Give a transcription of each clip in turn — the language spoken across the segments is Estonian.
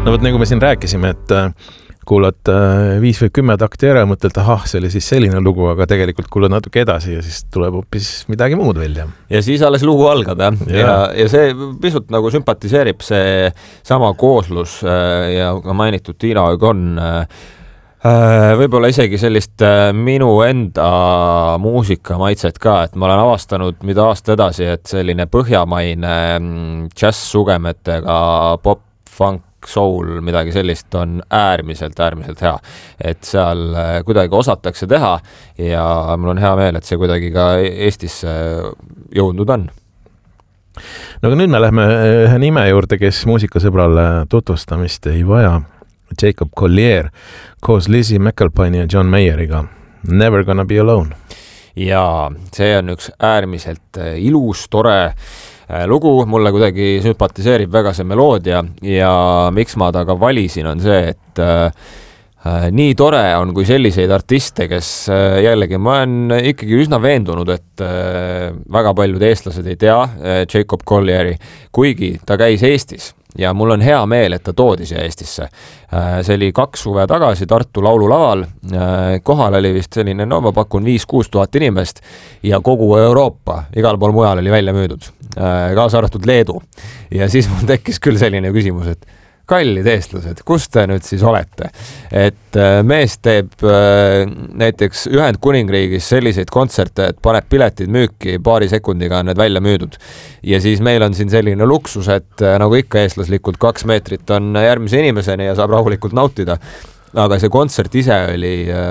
No võt, nagu me siin rääkisime, et kuulad 5 või 10 takti ära ja mõtled, see oli siis selline lugu, aga tegelikult kuulad natuke edasi ja siis tuleb hoopis midagi muud välja. Ja siis alles lugu algab, ja see pisut nagu sümpatiseerib see sama kooslus ja ka mainitud Tiina Ogon võib-olla isegi sellist minu enda muusikamaitset ka, et ma olen avastanud mida aasta edasi, et selline põhjamaine jazz-sugemetega pop, funk, soul, midagi sellist on äärmiselt hea. Et seal kuidagi osatakse teha ja mul on hea meel, et see kuidagi ka Eestisse jõudnud on. No aga nüüd me lähme ühe nime juurde, kes muusikasõbrale tutvustamist ei vaja. Jacob Collier koos Lizzie McAlpine ja John Mayeriga. Never Gonna Be Alone. Ja see on üks äärmiselt ilus, tore lugu, mulle kuidagi sümpatiseerib väga see meloodia ja miks ma ta ka valisin on see, et nii tore on kui selliseid artiste, kes jällegi ma olen ikkagi üsna veendunud, et väga paljud eestlased ei tea Jacob Collieri, kuigi ta käis Eestis ja mul on hea meel, et ta toodi siia Eestisse. See oli 2 suve tagasi Tartu laululaval. Kohal oli vist selline, no ma pakun 5-6 tuhat inimest ja kogu Euroopa, igal pool mujal oli välja müüdud, kaasa arvatud Leedu. Ja siis mul tekkis küll selline küsimus, et kallid eestlased, kus te nüüd siis olete? Et mees teeb näiteks Ühendkuningriigis selliseid kontserte, et paneb piletid müüki, paari sekundiga on need välja müüdud. Ja siis meil on siin selline luksus, et nagu ikka eestlaslikult 2 meetrit on järgmise inimeseni ja saab rahulikult nautida. Aga see kontsert ise oli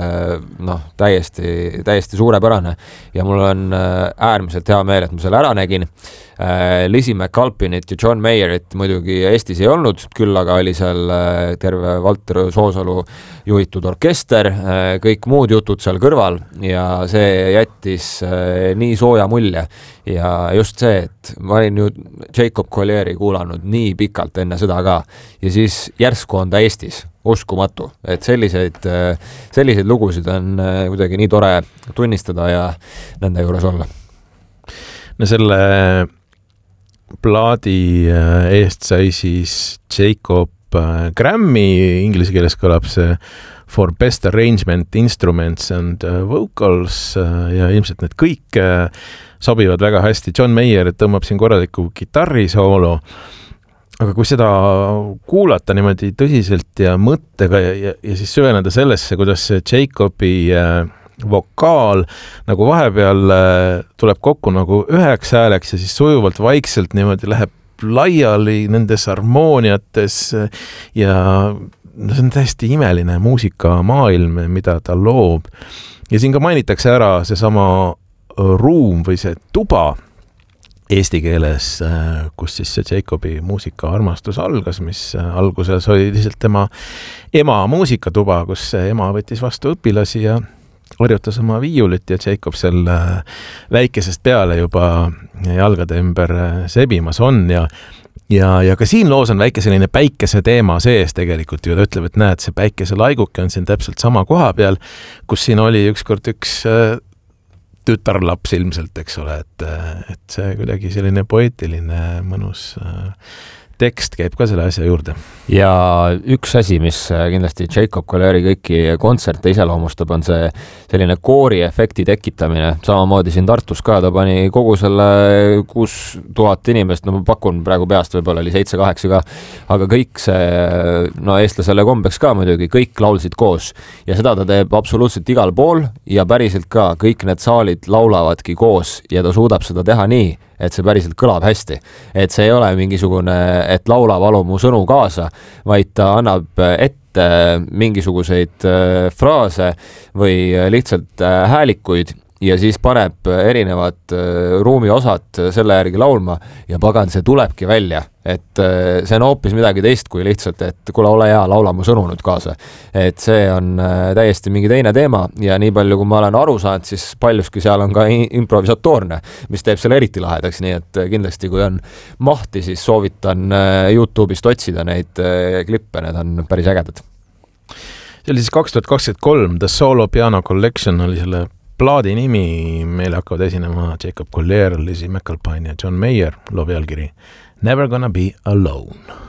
täiesti suurepärane ja mul on äärmiselt hea meel, et ma selle ära nägin. Lizzie McAlpineit ja John Mayerit muidugi Eestis ei olnud, küll aga oli seal terve Valter Soosalu juhitud orkester, kõik muud jutud seal kõrval ja see jättis nii sooja mulje ja just see, et ma olin ju Jacob Collieri kuulanud nii pikalt enne seda ka ja siis järsku on ta Eestis, uskumatu, et selliseid lugusid on kuidagi nii tore tunnistada ja nende juures olla. No selle plaadi eest sai siis Jacob Grammy, inglise keeles kõlab see for best arrangement, instruments and vocals ja ilmselt need kõik sobivad väga hästi. John Mayer tõmbab siin korraliku kitarrisoolo, aga kui seda kuulata niimoodi tõsiselt ja mõttega ja siis süveneda sellesse, kuidas see Jacobi vokaal nagu vahepeal tuleb kokku nagu üheks hääleks ja siis sujuvalt vaikselt niimoodi läheb laiali nendes harmooniates ja see on täiesti imeline muusikamaailm, mida ta loob. Ja siin ka mainitakse ära see sama ruum või see tuba eesti keeles, kus siis see Jacobi muusikaarmastus algas, mis alguses oli lihtsalt tema ema muusikatuba, kus ema võttis vastu õpilasi ja harjutas oma viiulit ja Jacob seal väikesest peale juba jalgade ümber sebimas on ja ka siin loos on väike selline päikese teema sees tegelikult ju, ta ütleb, et näed, see päikese laiguke on siin täpselt sama koha peal, kus siin oli ükskord üks tütarlaps ilmselt, eks ole, et see kuidagi selline poeetiline mõnus tekst käib ka selle asja juurde. Ja üks asi, mis kindlasti Jacob Collieri kõiki kontserte iseloomustab, on see selline kooriefekti tekitamine. Samamoodi siin Tartus ka, ta pani kogu selle 6000 inimest, no ma pakun praegu peast, võib-olla oli 7-8 ka, aga kõik see, eestlasele kombeks ka muidugi, kõik laulsid koos. Ja seda ta teeb absoluutselt igal pool ja päriselt ka kõik need saalid laulavadki koos ja ta suudab seda teha nii, et see päriselt kõlab hästi. Et see ei ole mingisugune, et laula valu mu sõnu kaasa, vaid ta annab ette mingisuguseid fraase või lihtsalt häälikuid ja siis paneb erinevad ruumiosad selle järgi laulma ja pagan, see tulebki välja. Et see on hoopis midagi teist kui lihtsalt, et kuule, ole hea, laula mu sõnu nüüd kaasa. Et see on täiesti mingi teine teema ja nii palju, kui ma olen aru saanud, siis paljuski seal on ka improvisatoorne, mis teeb selle eriti lahedaks, nii et kindlasti kui on mahti, siis soovitan YouTube'ist otsida neid klippe, need on päris ägedad. See oli siis 2023, The Solo Piano Collection oli selle plaadi nimi, meile hakkavad esinema Jacob Collier, Lizzie McAlpine ja John Mayer, loo pealkiri Never Gonna Be Alone.